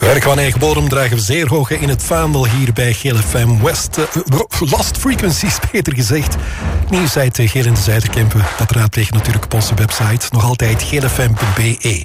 Werk van eigen bodem dragen we zeer hoog in het vaandel hier bij GLFM West. Lost Frequencies, beter gezegd. Nieuws uit Geel in de Zuiderkempen. Dat raadpleegt natuurlijk op onze website. Nog altijd glfm.be.